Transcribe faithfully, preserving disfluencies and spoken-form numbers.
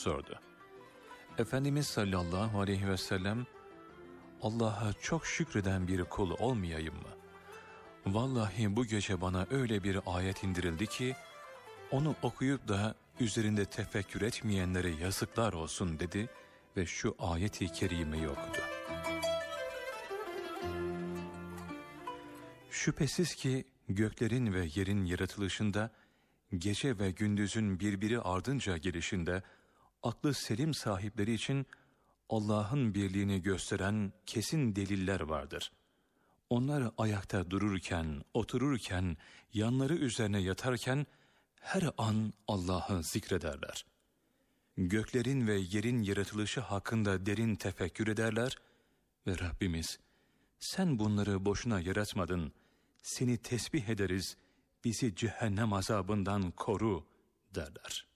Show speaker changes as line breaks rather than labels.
sordu. Efendimiz sallallahu aleyhi ve sellem, Allah'a çok şükreden bir kul olmayayım mı? Vallahi bu gece bana öyle bir ayet indirildi ki, onu okuyup da üzerinde tefekkür etmeyenlere yazıklar olsun dedi ve şu ayeti kerimeyi okudu. Şüphesiz ki göklerin ve yerin yaratılışında, gece ve gündüzün birbiri ardınca gelişinde, aklı selim sahipleri için Allah'ın birliğini gösteren kesin deliller vardır. Onlar ayakta dururken, otururken, yanları üzerine yatarken, her an Allah'ı zikrederler. Göklerin ve yerin yaratılışı hakkında derin tefekkür ederler ve Rabbimiz, sen bunları boşuna yaratmadın, seni tesbih ederiz, bizi cehennem azabından koru derler.